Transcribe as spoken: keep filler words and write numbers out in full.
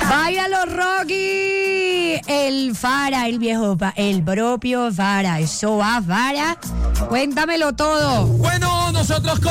Báilalo, Rocky. El Fara, el viejo, el propio Fara. Eso va, Fara. Cuéntamelo todo. Bueno, nosotros